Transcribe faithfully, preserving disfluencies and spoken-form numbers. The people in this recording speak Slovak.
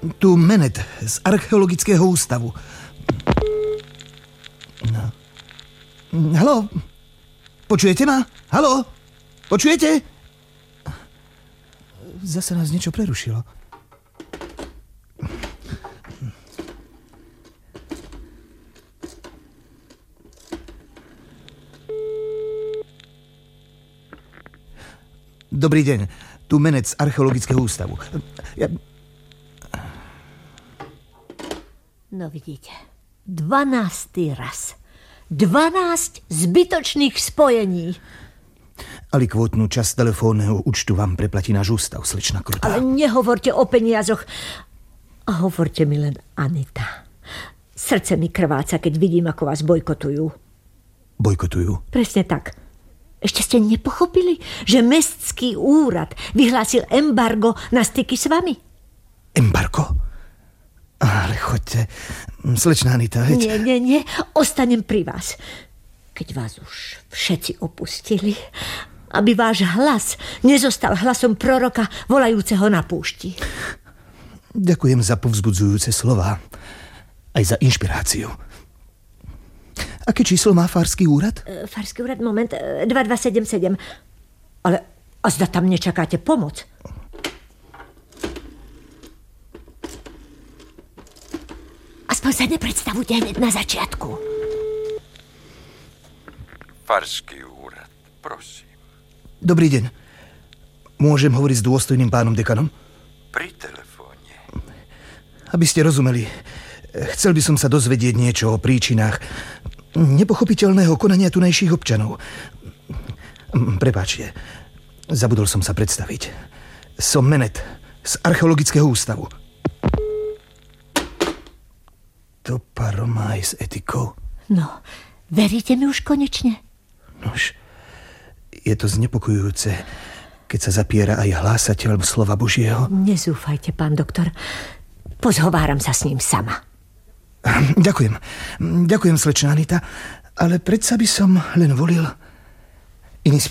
Tu Menet z Archeologického ústavu. No. Haló? Počujete ma? Haló? Počujete? Zase nás niečo prerušilo. Dobrý deň, tu Menet z Archeologického ústavu. Ja... No vidíte, dvanáctý raz. dvanásť zbytočných spojení. Alikvotnú časť telefónneho účtu vám preplatí náš ústav, slečna Krutá. Ale nehovorte o peniazoch. A hovorte mi len Anita. Srdce mi krváca, keď vidím, ako vás bojkotujú. Bojkotujú? Presne tak. Ešte ste nepochopili, že mestský úrad vyhlásil embargo na styky s vami? Embargo? Ale choďte, slečná Anita, veď... Nie, nie, nie, ostanem pri vás. Keď vás už všetci opustili, aby váš hlas nezostal hlasom proroka volajúceho na púšti. Ďakujem za povzbudzujúce slová, aj za inšpiráciu. Aké číslo má Farský úrad? E, Farský úrad, moment, e, dva dva sedem sedem. Ale a zda tam nečakáte pomoc? Aspoň sa nepredstavujte hneď na začiatku. Farský úrad, prosím. Dobrý deň. Môžem hovoriť s dôstojným pánom dekanom? Pri telefóne. Aby ste rozumeli, chcel by som sa dozvedieť niečo o príčinách nepochopiteľného konania tunajších občanov. Prepáčte, zabudol som sa predstaviť. Som Menet z Archeologického ústavu. To paromá s etikou. No, veríte mi už konečne? Nož, je to znepokojujúce, keď sa zapiera aj hlásateľ slova Božieho. Nezúfajte, pán doktor. Pozhováram sa s ním sama. Ďakujem. Ďakujem, slečná Anita, ale predsa by som len volil iný